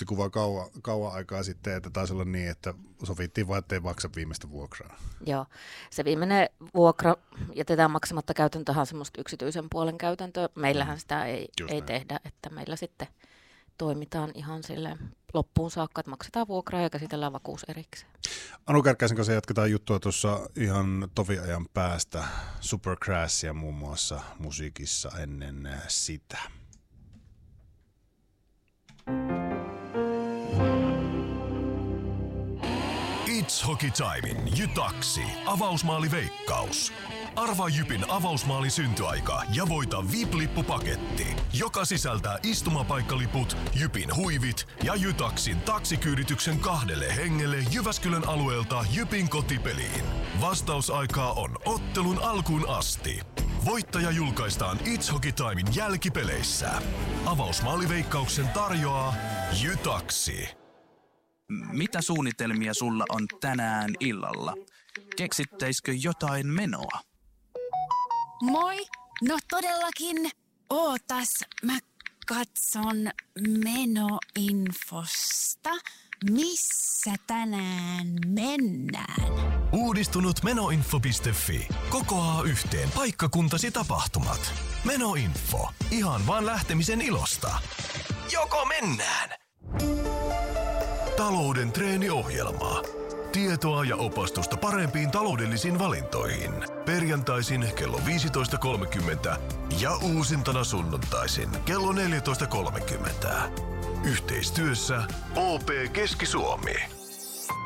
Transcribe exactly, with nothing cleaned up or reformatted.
muistikuva kauan, kauan aikaa sitten, että taisi olla niin, että sovittiin vaan, ettei maksa viimeistä vuokraa. Joo, se viimeinen vuokra jätetään maksamatta käytäntöhän on semmoista yksityisen puolen käytäntöä. Meillähän sitä ei, ei tehdä, että meillä sitten toimitaan ihan silleen loppuun saakka, että maksetaan vuokraa ja käsitellään vakuus erikseen. Anu Kärkkäisen kanssa jatketaan juttua tuossa ihan toviajan päästä. Supercrashia muun muassa musiikissa ennen sitä. It's Hockey Timein Jytaksi. Avausmaaliveikkaus. Arvaa Jypin avausmaalin syntyaika ja voita V I P-lippupaketti, joka sisältää istumapaikkaliput, Jypin huivit ja Jytaksin taksikyyrityksen kahdelle hengelle Jyväskylän alueelta Jypin kotipeliin. Vastausaikaa on ottelun alkuun asti. Voittaja julkaistaan It's Hockey Timein jälkipeleissä. Avausmaaliveikkauksen tarjoaa Jytaksi. Mitä suunnitelmia sulla on tänään illalla? Keksittäisikö jotain menoa? Moi! No todellakin. Ootas, mä katson menoinfosta. Missä tänään mennään? Uudistunut menoinfo piste fi kokoaa yhteen paikkakuntasi tapahtumat. Menoinfo. Ihan vaan lähtemisen ilosta. Joko mennään? Talouden treeniohjelma. Tietoa ja opastusta parempiin taloudellisiin valintoihin. Perjantaisin kello viisitoista kolmekymmentä ja uusintana sunnuntaisin kello neljätoista kolmekymmentä. Yhteistyössä O P Keski-Suomi.